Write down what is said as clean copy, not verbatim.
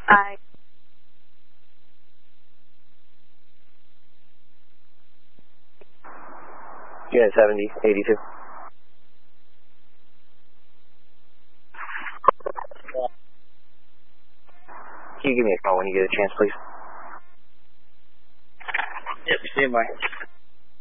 Unit 70, 82. Can you give me a call when you get a chance, please? Yep, stand by.